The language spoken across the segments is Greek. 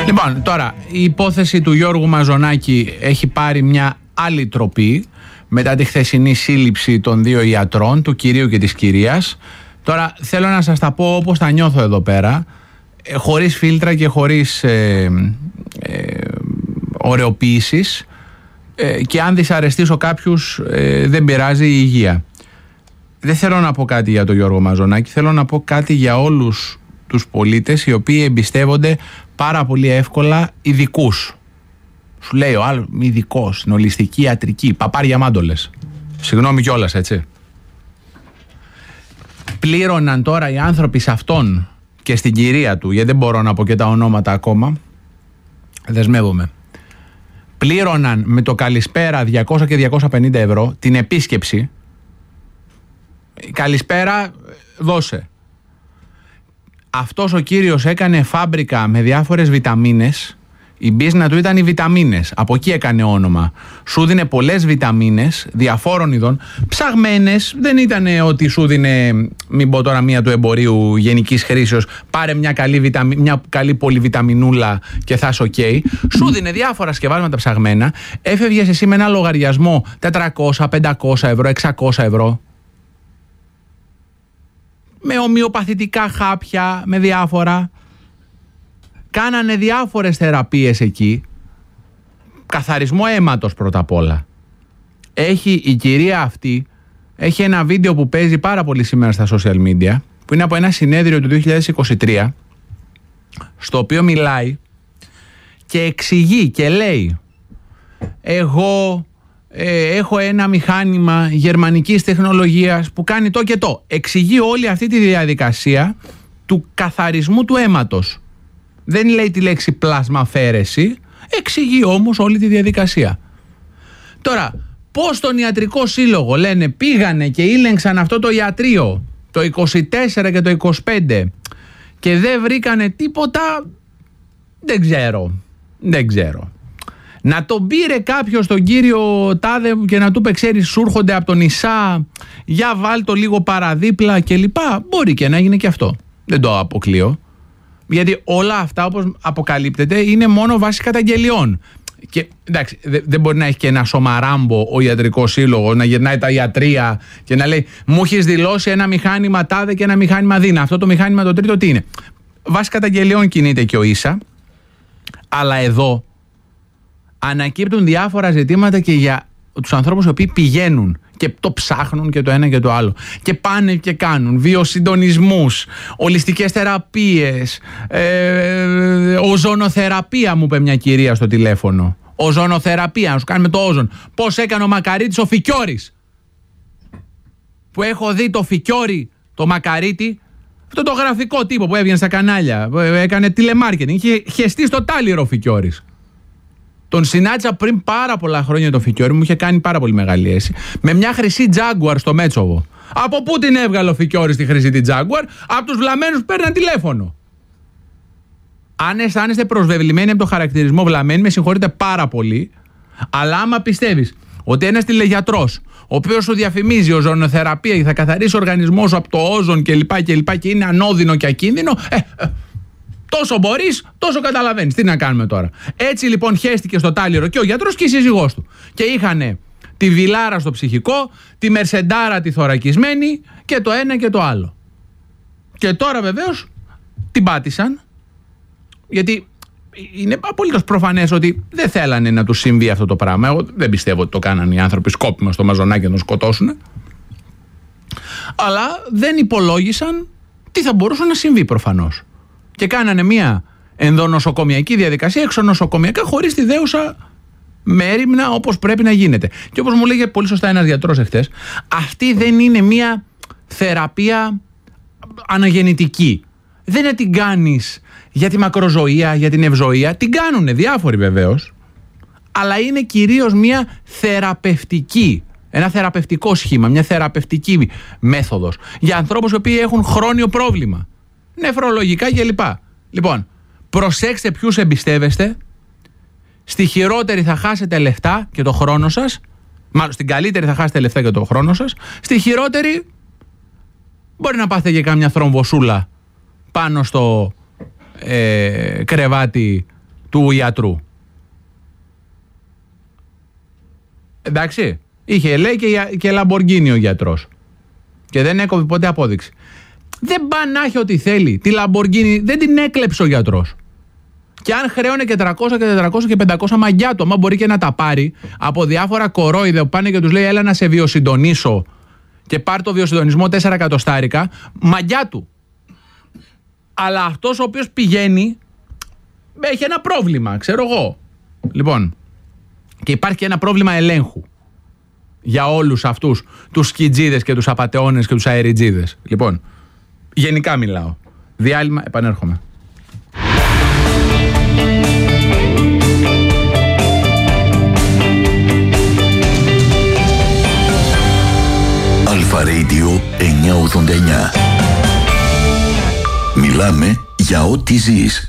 Λοιπόν, τώρα η υπόθεση του Γιώργου Μαζονάκη έχει πάρει μια άλλη τροπή μετά τη χθεσινή σύλληψη των δύο ιατρών, του κυρίου και της κυρίας. Τώρα θέλω να σας τα πω όπως τα νιώθω εδώ πέρα, χωρίς φίλτρα και χωρίς ωρεοποίησεις, και αν δυσαρεστήσω κάποιους δεν πειράζει, η υγεία. Δεν θέλω να πω κάτι για τον Γιώργο Μαζονάκη, θέλω να πω κάτι για όλους τους πολίτες οι οποίοι εμπιστεύονται πάρα πολύ εύκολα ειδικούς. Σου λέει ο άλλος ειδικός, στην ολιστική ιατρική, παπάρια μάντολες. Συγγνώμη κιόλας, έτσι. Πλήρωναν τώρα οι άνθρωποι σε αυτόν και στην κυρία του, γιατί δεν μπορώ να πω και τα ονόματα ακόμα, δεσμεύομαι. Πλήρωναν με το καλησπέρα 200 και 250 ευρώ την επίσκεψη. Καλησπέρα, δώσε. Αυτός ο κύριος έκανε φάμπρικα με διάφορες βιταμίνες. Η μπίζνα του ήταν οι βιταμίνες. Από εκεί έκανε όνομα. Σου δίνε πολλές βιταμίνες διαφόρων ειδών. Ψαγμένες. Δεν ήταν ότι σου δίνε, μην πω τώρα μία του εμπορίου γενικής χρήσεως, πάρε μια καλή πολυβιταμινούλα και θα είσαι οκ. Σου δίνε διάφορα σκευάσματα ψαγμένα. Έφευγες εσύ με ένα λογαριασμό 400, 500 ευρώ, 600 ευρώ. Με ομοιοπαθητικά χάπια, με διάφορα. Κάνανε διάφορες θεραπείες εκεί. Καθαρισμό αίματος πρώτα απ' όλα. Η κυρία αυτή έχει ένα βίντεο που παίζει πάρα πολύ σήμερα στα social media, που είναι από ένα συνέδριο του 2023, στο οποίο μιλάει και εξηγεί και λέει: εγώ έχω ένα μηχάνημα γερμανικής τεχνολογίας που κάνει το και το. Εξηγεί όλη αυτή τη διαδικασία του καθαρισμού του αίματος. Δεν λέει τη λέξη πλασμαφαίρεση, εξηγεί όμως όλη τη διαδικασία. Τώρα, πώς τον ιατρικό σύλλογο λένε πήγανε και ήλεγξαν αυτό το ιατρείο το 24 και το 25 και δεν βρήκανε τίποτα, δεν ξέρω. Να τον πήρε κάποιος τον κύριο τάδε και να του είπε, ξέρεις, σου έρχονται από τον Ισά, για βάλ το λίγο παραδίπλα κλπ. Μπορεί και να έγινε και αυτό. Δεν το αποκλείω. Γιατί όλα αυτά, όπως αποκαλύπτεται, είναι μόνο βάση καταγγελιών. Και εντάξει, δεν μπορεί να έχει και ένα σωμαράμπο ο ιατρικός σύλλογος, να γυρνάει τα ιατρεία και να λέει: μου έχεις δηλώσει ένα μηχάνημα τάδε και ένα μηχάνημα δίνα. Αυτό το μηχάνημα το τρίτο τι είναι? Βάση καταγγελιών κινείται και ο Ίσα. Αλλά εδώ ανακύπτουν διάφορα ζητήματα και για τους ανθρώπους οι οποίοι πηγαίνουν και το ψάχνουν και το ένα και το άλλο και πάνε και κάνουν βιοσυντονισμούς, ολιστικές θεραπείες, οζονοθεραπεία, μου είπε μια κυρία στο τηλέφωνο. Οζονοθεραπεία, να σου κάνουμε το όζον. Πώς έκανε ο Μακαρίτης ο Φικιώρης, που έχω δει το Φικιώρη, το Μακαρίτη, αυτό το γραφικό τύπο που έβγαινε στα κανάλια, έκανε τηλεμάρκετινγκ, είχε χεστεί στο τάλιρο ο Φικιώρης. Τον συνάντησα πριν πάρα πολλά χρόνια το Φικιώρη, μου είχε κάνει πάρα πολύ μεγάλη αίσθηση, με μια χρυσή Jaguar στο Μέτσοβο. Από πού την έβγαλε ο Φικιώρης τη χρυσή τη Jaguar? Από τους βλαμμένους που παίρναν τηλέφωνο. Αν αισθάνεστε προσβεβλημένοι από το χαρακτηρισμό βλαμμένοι, με συγχωρείτε πάρα πολύ, αλλά άμα πιστεύεις ότι ένας τηλεγιατρός, ο οποίος σου διαφημίζει οζονοθεραπεία και θα καθαρίσει ο οργανισμός σου από το όζον κλπ. Και είναι ανώδυνο και ακίνδυνο, τόσο μπορείς, τόσο καταλαβαίνεις. Τι να κάνουμε τώρα? Έτσι λοιπόν χέστηκε στο τάλιρο και ο γιατρός και η σύζυγός του. Και είχανε τη βιλάρα στο ψυχικό, τη μερσεντάρα τη θωρακισμένη και το ένα και το άλλο. Και τώρα βεβαίως την πάτησαν, γιατί είναι απολύτως προφανές ότι δεν θέλανε να τους συμβεί αυτό το πράγμα. Εγώ δεν πιστεύω ότι το κάνανε οι άνθρωποι σκόπιμα στο Μαζονάκη να τον σκοτώσουν. Αλλά δεν υπολόγισαν τι θα μπορούσε να συμβεί προφανώς. Και κάνανε μια ενδονοσοκομιακή διαδικασία, εξονοσοκομιακά, χωρίς τη δέουσα μέριμνα όπως πρέπει να γίνεται. Και όπως μου λέγε πολύ σωστά ένας γιατρός εχθές, αυτή δεν είναι μια θεραπεία αναγεννητική. Δεν είναι την κάνεις για τη μακροζωία, για την ευζωία. Την κάνουνε διάφοροι βεβαίως, αλλά είναι κυρίως μια θεραπευτική, ένα θεραπευτικό σχήμα, μια θεραπευτική μέθοδος για ανθρώπους οι οποίοι έχουν χρόνιο πρόβλημα, νεφρολογικά κλπ. Λοιπόν, προσέξτε ποιους εμπιστεύεστε. Στη χειρότερη θα χάσετε λεφτά και το χρόνο σας. Μάλλον στην καλύτερη θα χάσετε λεφτά και το χρόνο σας. Στη χειρότερη μπορεί να πάθετε και κάμια θρομβοσούλα πάνω στο κρεβάτι του ιατρού. Εντάξει, είχε λέει και Λαμποργκίνι ο γιατρός και δεν έκοβε ποτέ απόδειξη. Δεν πάει να έχει ό,τι θέλει. Τη Λαμποργκίνι δεν την έκλεψε ο γιατρός. Και αν χρέωνε και 300 και 400 και 500 μαγιά του, άμα μπορεί και να τα πάρει από διάφορα κορόιδε που πάνε και τους λέει έλα να σε βιοσυντονίσω και πάρει το βιοσυντονισμό 4 εκατοστάρικα, μαγιά του. Αλλά αυτός ο οποίος πηγαίνει έχει ένα πρόβλημα, ξέρω εγώ. Λοιπόν, και υπάρχει και ένα πρόβλημα ελέγχου για όλους αυτούς τους σκιτζίδες και τους απατεώνες και τους αεριτζίδες. Λοιπόν, γενικά μιλάω. Διάλειμμα, επανέρχομαι. Αλφα Radio 989. Μιλάμε για ό,τι ζεις.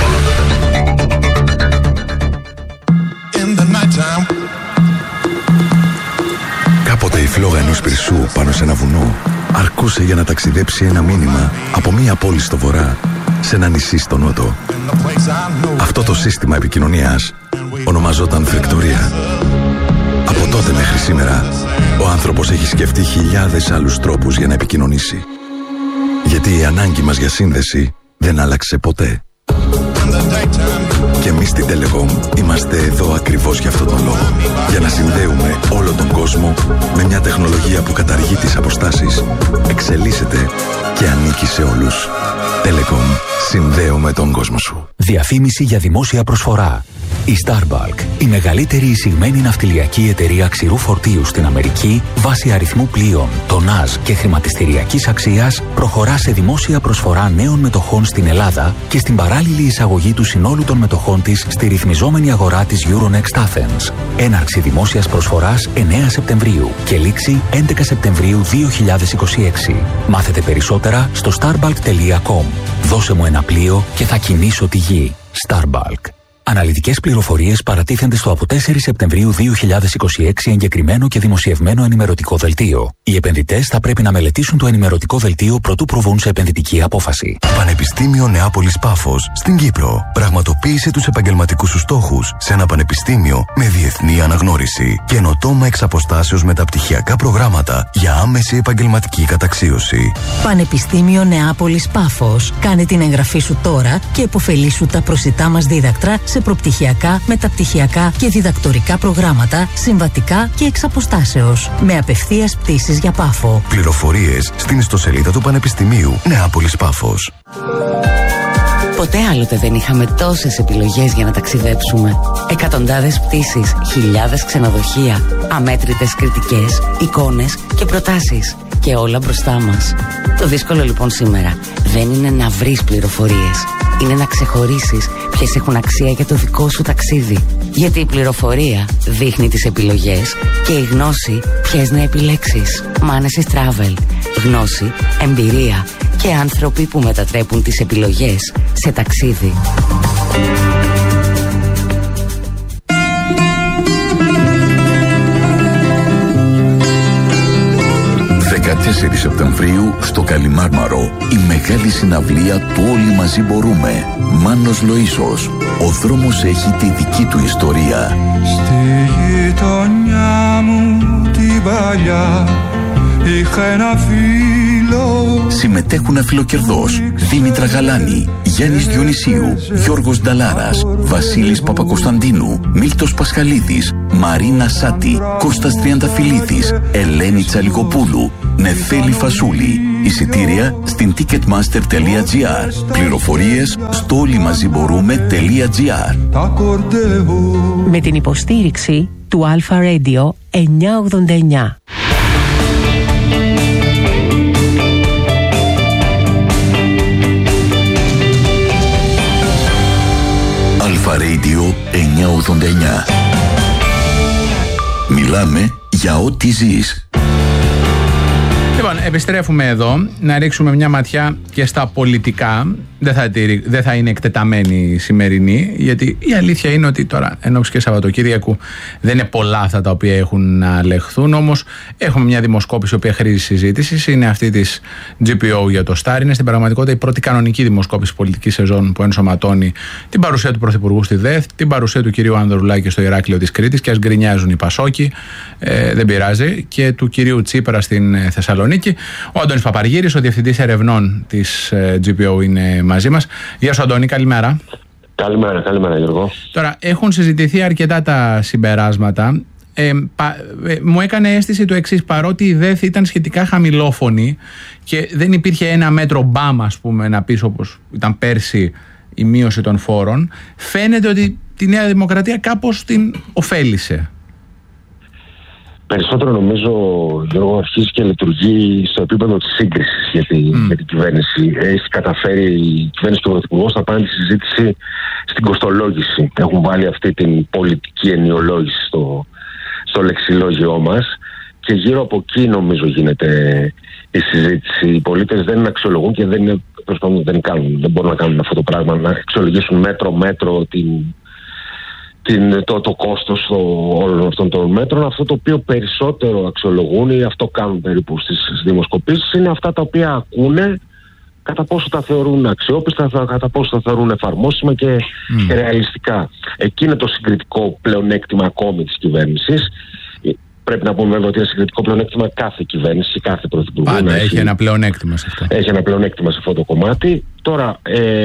Κάποτε η φλόγα ενός πυρσού πάνω σε ένα βουνό αρκούσε για να ταξιδέψει ένα μήνυμα από μία πόλη στο βορρά σε ένα νησί στο νότο. Αυτό το σύστημα επικοινωνίας ονομαζόταν φεκτορία. Από τότε μέχρι σήμερα ο άνθρωπος έχει σκεφτεί χιλιάδες άλλους τρόπους για να επικοινωνήσει. Γιατί η ανάγκη μας για σύνδεση δεν άλλαξε ποτέ. Και εμείς στην Telecom είμαστε εδώ ακριβώς για αυτόν τον λόγο. Για να συνδέουμε όλο τον κόσμο με μια τεχνολογία που καταργεί τις αποστάσεις, εξελίσσεται και ανήκει σε όλους. Telecom. Συνδέουμε τον κόσμο σου. Διαφήμιση για δημόσια προσφορά. Η Starbulk, η μεγαλύτερη εισηγμένη ναυτιλιακή εταιρεία ξηρού φορτίου στην Αμερική, βάσει αριθμού πλοίων, τονάζ και χρηματιστηριακής αξίας, προχωρά σε δημόσια προσφορά νέων μετοχών στην Ελλάδα και στην παράλληλη εισαγωγή του συνόλου των μετοχών της στη ρυθμιζόμενη αγορά της Euronext Athens. Έναρξη δημόσιας προσφοράς 9 Σεπτεμβρίου και λήξη 11 Σεπτεμβρίου 2026. Μάθετε περισσότερα στο starbulk.com. Δώσε μου ένα πλοίο και θα κινήσω τη γη. Starbulk. Αναλυτικές πληροφορίες παρατίθενται στο από 4 Σεπτεμβρίου 2026 εγκεκριμένο και δημοσιευμένο ενημερωτικό δελτίο. Οι επενδυτές θα πρέπει να μελετήσουν το ενημερωτικό δελτίο προτού προβούν σε επενδυτική απόφαση. Πανεπιστήμιο Νεάπολης Πάφος στην Κύπρο. Πραγματοποίησε τους επαγγελματικούς σου στόχους σε ένα πανεπιστήμιο με διεθνή αναγνώριση. Καινοτόμα εξ αποστάσεως μεταπτυχιακά προγράμματα για άμεση επαγγελματική καταξίωση. Πανεπιστήμιο Νεάπολης Πάφος. Κάνε την εγγραφή σου τώρα και επωφελήσου τα προσιτά μας δίδακτρα σε προπτυχιακά, μεταπτυχιακά και διδακτορικά προγράμματα, συμβατικά και εξ αποστάσεως. Με απευθείας πτήσεις για Πάφο. Πληροφορίες στην ιστοσελίδα του Πανεπιστημίου Νεάπολης Πάφος. Ποτέ άλλοτε δεν είχαμε τόσες επιλογές για να ταξιδέψουμε. Εκατοντάδες πτήσεις, χιλιάδες ξενοδοχεία, αμέτρητες κριτικές, εικόνες και προτάσεις. Και όλα μπροστά μας. Το δύσκολο λοιπόν σήμερα δεν είναι να βρεις πληροφορίες. Είναι να ξεχωρίσεις ποιες έχουν αξία για το δικό σου ταξίδι. Γιατί η πληροφορία δείχνει τις επιλογές και η γνώση ποιες να επιλέξεις. Manesis Travel. Γνώση, εμπειρία και άνθρωποι που μετατρέπουν τις επιλογές σε ταξίδι. 14 Σεπτεμβρίου στο Καλιμάρμαρο η μεγάλη συναυλία του Όλοι Μαζί Μπορούμε. Μάνος Λοΐσος. Ο δρόμος έχει τη δική του ιστορία. Στη γειτονιά μου την παλιά είχα ένα φίλο. Συμμετέχουν Αφιλοκερδός, Δήμητρα Γαλάνη, Γιάννης Διονυσίου, Γιώργος Νταλάρας, Βασίλης Παπακοσταντίνου, Μίλτος Πασχαλίδης, Μαρίνα Σάτη, Κώστας Τριανταφυλλίδης, Ελένη Τσαλικοπούλου, Νεφέλη Φασούλη. Εισιτήρια στην ticketmaster.gr. Πληροφορίες στο όλοιμαζιμπορούμε.gr. Με την υποστήριξη του Αλφα Radio 989. Αλφα Radio 989. Μιλάμε για ό,τι ζεις. Λοιπόν, επιστρέφουμε εδώ να ρίξουμε μια ματιά και στα πολιτικά. δεν θα είναι εκτεταμένη η σημερινή, γιατί η αλήθεια είναι ότι τώρα ενόψει και Σαββατοκύριακου δεν είναι πολλά αυτά τα οποία έχουν να λεχθούν. Όμως έχουμε μια δημοσκόπηση η οποία χρήζει συζήτηση. Είναι αυτή της GPO για το Star. Είναι στην πραγματικότητα η πρώτη κανονική δημοσκόπηση πολιτικής σεζόν που ενσωματώνει την παρουσία του Πρωθυπουργού στη ΔΕΘ, την παρουσία του κυρίου Ανδρουλάκη στο Ηράκλειο της Κρήτης, και ας γκρινιάζουν οι Πασόκοι, δεν πειράζει, και του κυρίου Τσίπρα στην Θεσσαλονίκη. Ο Αντώνης Παπαργύρης, ο διευθυντής ερευνών της GPO, είναι μαζί μας. Γεια σου, Αντώνη, καλημέρα. Καλημέρα Γιώργο. Τώρα, έχουν συζητηθεί αρκετά τα συμπεράσματα. Μου έκανε αίσθηση το εξής: παρότι η ΔΕΘ ήταν σχετικά χαμηλόφωνη και δεν υπήρχε ένα μέτρο μπαμ, ας πούμε, να πεις, όπως ήταν πέρσι η μείωση των φόρων, φαίνεται ότι τη Νέα Δημοκρατία κάπως την ωφέλησε. Περισσότερο νομίζω, Γιώργο, αρχίζει και λειτουργεί στο επίπεδο της σύγκρισης για την κυβέρνηση. Έχει καταφέρει η κυβέρνηση του Πρωθυπουργού να πάνε τη συζήτηση στην κοστολόγηση. Έχουν βάλει αυτή την πολιτική ενιολόγηση στο λεξιλόγιό μας, και γύρω από εκεί νομίζω γίνεται η συζήτηση. Οι πολίτες δεν αξιολογούν και δεν μπορούν να κάνουν αυτό το πράγμα, να αξιολογήσουν μέτρο-μέτρο το κόστος όλων αυτών των μέτρων. Αυτό το οποίο περισσότερο αξιολογούν, ή αυτό κάνουν περίπου στις δημοσκοπήσεις, είναι αυτά τα οποία ακούνε, κατά πόσο τα θεωρούν αξιόπιστα, κατά πόσο τα θεωρούν εφαρμόσιμα και ρεαλιστικά. Εκεί είναι το συγκριτικό πλεονέκτημα ακόμη της κυβέρνησης. Πρέπει να πούμε βέβαια ότι είναι συγκριτικό πλεονέκτημα κάθε κυβέρνηση, κάθε πρωθυπουργό. Πάντα έχει ένα πλεονέκτημα σε αυτό. Έχει ένα πλεονέκτημα σε αυτό το κομμάτι. Τώρα,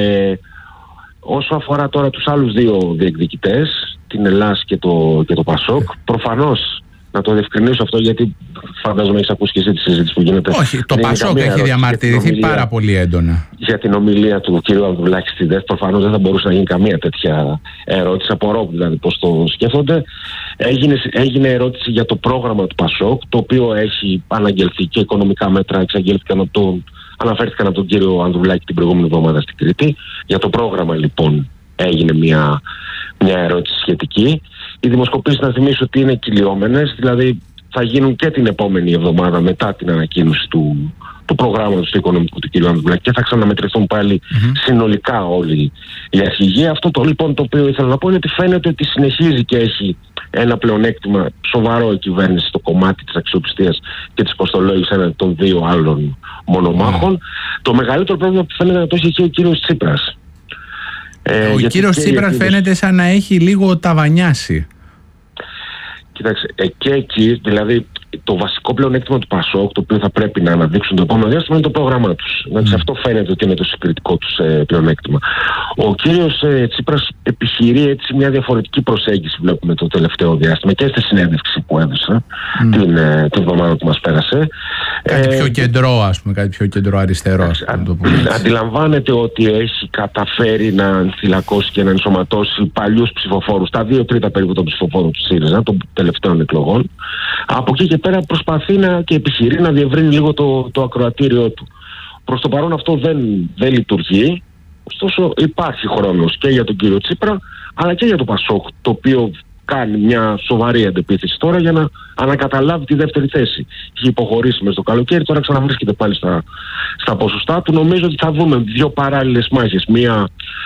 όσο αφορά τώρα τους άλλους δύο διεκδικητές, την ΕΛΑΣ και το ΠΑΣΟΚ, προφανώς να το διευκρινίσω αυτό, γιατί φαντάζομαι έχεις ακούσει και εσύ τη συζήτηση που γίνεται. Όχι, το ΠΑΣΟΚ έχει διαμαρτυρηθεί πάρα πολύ έντονα για την ομιλία του κ. Ανδρουλάκη στη ΔΕΘ. Προφανώς δεν θα μπορούσε να γίνει καμία τέτοια ερώτηση. Απορώ δηλαδή πώς το σκέφτονται. Έγινε ερώτηση για το πρόγραμμα του ΠΑΣΟΚ, το οποίο έχει αναγγελθεί, και οικονομικά μέτρα αναφέρθηκαν από τον κύριο Ανδρουλάκη την προηγούμενη εβδομάδα στην Κρήτη. Για το πρόγραμμα λοιπόν έγινε μια ερώτηση σχετική. Οι δημοσκοπήσεις, να θυμίσω ότι είναι κυλιόμενες, δηλαδή θα γίνουν και την επόμενη εβδομάδα μετά την ανακοίνωση του προγράμματος του οικονομικού του κ. Ανδρουλάκη, και θα ξαναμετρηθούν πάλι συνολικά όλοι οι αρχηγοί. Αυτό το λοιπόν το οποίο ήθελα να πω είναι ότι φαίνεται ότι συνεχίζει και έχει ένα πλεονέκτημα σοβαρό η κυβέρνηση στο κομμάτι της αξιοπιστίας και της κοστολόγησης έναντι των δύο άλλων μονομάχων. Το μεγαλύτερο πρόβλημα που φαίνεται να το έχει και ο κύριος Τσίπρας. Ο κύριος Τσίπρας φαίνεται σαν να έχει λίγο ταβανιάσει. Κοίταξε, και εκεί δηλαδή το βασικό πλεονέκτημα του ΠΑΣΟΚ, το οποίο θα πρέπει να αναδείξουν το επόμενο διάστημα, είναι το πρόγραμμά τους. Αυτό φαίνεται ότι είναι το συγκριτικό τους πλεονέκτημα. Ο κύριος Τσίπρας επιχειρεί έτσι μια διαφορετική προσέγγιση, βλέπουμε το τελευταίο διάστημα, και στη συνέντευξη που έδωσε την εβδομάδα που μας πέρασε. Κάτι πιο κεντρό, ας πούμε, κάτι πιο κεντροαριστερό. Αντιλαμβάνεται ότι έχει καταφέρει να ενθυλακώσει και να ενσωματώσει παλιούς ψηφοφόρους, τα 2/3 περίπου των ψηφοφόρων του ΣΥΡΙΖΑ των τελευταίων εκλογών. Από εκεί και πέρα προσπαθεί και επιχειρεί να διευρύνει λίγο το ακροατήριό του. Προς το παρόν αυτό δεν λειτουργεί. Ωστόσο υπάρχει χρόνος και για τον κύριο Τσίπρα, αλλά και για το ΠΑΣΟΚ, το οποίο κάνει μια σοβαρή αντεπίθεση τώρα για να ανακαταλάβει τη δεύτερη θέση. Έχει υποχωρήσει μέσα στο καλοκαίρι, τώρα ξαναβρίσκεται πάλι στα ποσοστά του. Νομίζω ότι θα δούμε δύο παράλληλες μάχες. Μία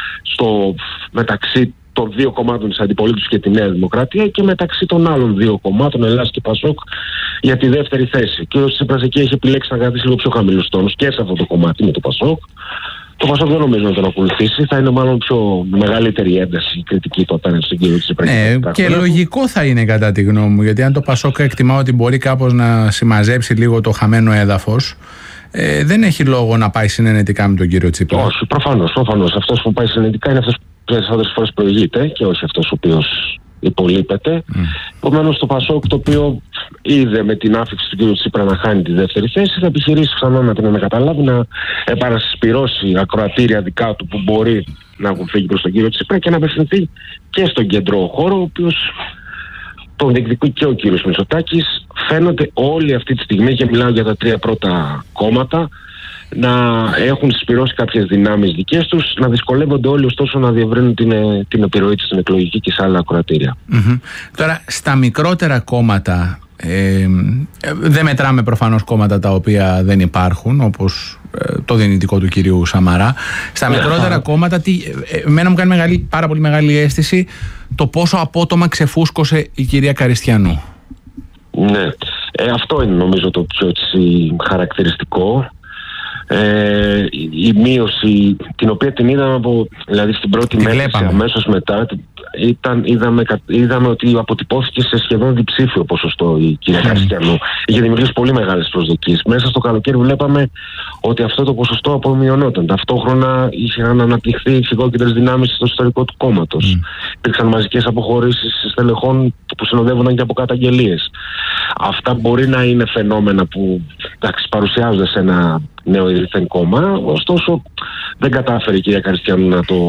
μεταξύ των δύο κομμάτων της αντιπολίτευσης και τη Νέα Δημοκρατία, και μεταξύ των άλλων δύο κομμάτων, ΕΛΑΣ και ΠΑΣΟΚ, για τη δεύτερη θέση. Και ο Τσίπρας εκεί έχει επιλέξει να κρατήσει λίγο πιο χαμηλούς τόνους και σε αυτό το κομμάτι με το ΠΑΣΟΚ. Το ΠΑΣΟΚ δεν νομίζω να τον ακολουθήσει. Θα είναι μάλλον πιο μεγαλύτερη ένταση η κριτική του απέναντι στον κύριο Τσίπρα. Και λογικό θα είναι κατά τη γνώμη μου, γιατί αν το ΠΑΣΟΚ εκτιμά ότι μπορεί κάπως να συμμαζέψει λίγο το χαμένο έδαφος, δεν έχει λόγο να πάει συνενετικά με τον κύριο Τσίπρα. Όχι, προφανώς. Αυτός που πάει συνενετικά είναι αυτός που περισσότερες φορές προηγείται και όχι αυτός ο οποίος υπολείπεται. Επομένως το ΠΑΣΟΚ, το οποίο είδε με την άφηξη του κ. Τσίπρα να χάνει τη δεύτερη θέση, θα επιχειρήσει ξανά να την ανακαταλάβει, να επανασυσπυρώσει ακροατήρια δικά του που μπορεί να έχουν φύγει προς τον κ. Τσίπρα και να απευθυνθεί και στον κεντρό χώρο, ο οποίος τον διεκδικεί και ο κ. Μητσοτάκης. Φαίνονται όλοι αυτή τη στιγμή, και μιλάω για τα τρία πρώτα κόμματα, να έχουν συσπυρώσει κάποιες δυνάμεις δικές τους, να δυσκολεύονται όλοι ωστόσο να διευρύνουν την επιρροή τους στην εκλογική και σε άλλα ακροατήρια. Τώρα, στα μικρότερα κόμματα, δεν μετράμε προφανώς κόμματα τα οποία δεν υπάρχουν, όπως το δυνητικό του κυρίου Σαμαρά. Στα μικρότερα κόμματα, εμένα μου κάνει πάρα πολύ μεγάλη αίσθηση το πόσο απότομα ξεφούσκωσε η κυρία Καριστιανού. Ναι, αυτό είναι νομίζω το πιο χαρακτηριστικό. Η μείωση την οποία την είδαμε δηλαδή στην πρώτη μέτρηση αμέσως μετά είδαμε ότι αποτυπώθηκε σε σχεδόν διψήφιο ποσοστό η κυρία Καριστιανού. Είχε δημιουργήσει πολύ μεγάλες προσδοκίες. Μέσα στο καλοκαίρι βλέπαμε ότι αυτό το ποσοστό απομειωνόταν. Ταυτόχρονα είχαν αναπτυχθεί φυγόκεντρες δυνάμεις στο ιστορικό του κόμματος. Υπήρξαν μαζικές αποχωρήσεις στελεχών που συνοδεύονταν και από καταγγελίες. Αυτά μπορεί να είναι φαινόμενα που παρουσιάζονται σε ένα νέο ιδρυθέν κόμμα, ωστόσο δεν κατάφερε η κυρία Καριστιανού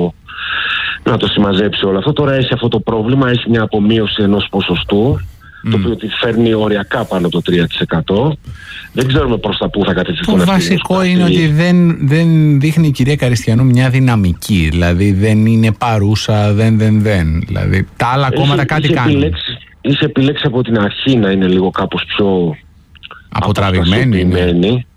να το συμμαζέψει όλο αυτό. Τώρα έχει αυτό το πρόβλημα, έχει μια απομείωση ενός ποσοστού, το οποίο τη φέρνει οριακά πάνω από το 3%. Δεν ξέρουμε προς τα πού θα κατευθυνθούν. Το βασικό είναι ότι δεν δείχνει η κυρία Καριστιανού μια δυναμική, δηλαδή δεν είναι παρούσα, δεν. Δηλαδή τα άλλα κόμματα κάτι κάνουν. Είχε επιλέξει από την αρχή να είναι λίγο κάπως πιο αποτραβηγμένη.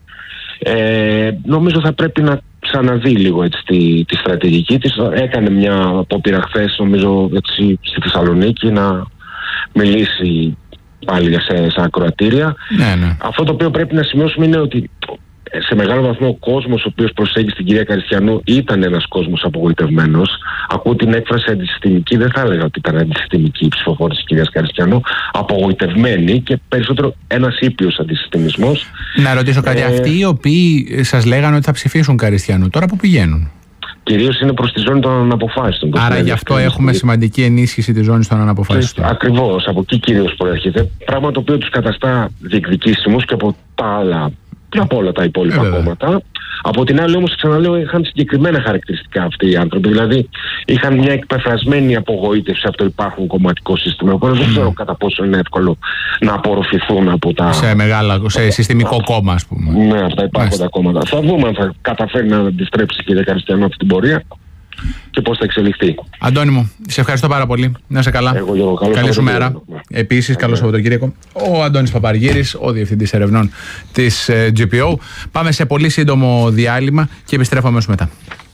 Νομίζω θα πρέπει να ξαναδεί λίγο έτσι, τη στρατηγική της. Έκανε μια απόπειρα χθες, νομίζω, έτσι, στη Θεσσαλονίκη να μιλήσει πάλι σε ακροατήρια. Ναι. Αυτό το οποίο πρέπει να σημειώσουμε είναι ότι σε μεγάλο βαθμό ο κόσμος ο οποίος προσέγγισε την κυρία Καριστιανού ήταν ένας κόσμος απογοητευμένος. Ακούω την έκφραση αντισυστημική, δεν θα έλεγα ότι ήταν αντισυστημική η ψηφοφόρηση της κυρίας Καριστιανού. Απογοητευμένη και περισσότερο ένας ήπιος αντισυστημισμός. Να ρωτήσω κάτι, αυτοί οι οποίοι σας λέγανε ότι θα ψηφίσουν Καριστιανού, τώρα που πηγαίνουν? Κυρίως είναι προς τη ζώνη των αναποφάσιστων. Άρα γι' αυτό έχουμε σημαντική ενίσχυση της ζώνης των αναποφάσιστων. Ακριβώς, από εκεί κυρίως προέρχεται. Πράγμα το οποίο τους καταστά διεκδικήσιμους και από τα άλλα. Και από όλα τα υπόλοιπα κόμματα. Από την άλλη όμως, ξαναλέω, είχαν συγκεκριμένα χαρακτηριστικά αυτοί οι άνθρωποι. Δηλαδή είχαν μια εκπεφρασμένη απογοήτευση από το υπάρχον κομματικό σύστημα. Οπότε δεν ξέρω κατά πόσο είναι εύκολο να απορροφηθούν από τα... σε συστημικό κόμμα, ας πούμε. Ναι, από τα υπάρχοντα κόμματα. Θα δούμε αν θα καταφέρει να αντιστρέψει η κυρία Καριστιανού αυτή την πορεία και πώς θα εξελιχθεί. Αντώνη μου, σε ευχαριστώ πάρα πολύ. Να είσαι καλά. Καλή σου μέρα. Επίσης, καλό Σαββατοκύριακο. Ο Αντώνης Παπαργύρης, ο Διευθυντής Ερευνών της GPO. Πάμε σε πολύ σύντομο διάλειμμα και επιστρέφω αμέσως μετά.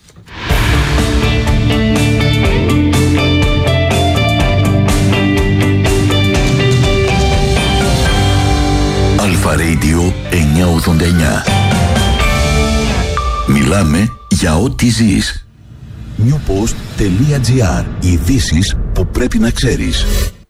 Αλφα Radio 989. Μιλάμε για ό,τι ζεις. Newpost.gr. Ειδήσεις που πρέπει να ξέρεις.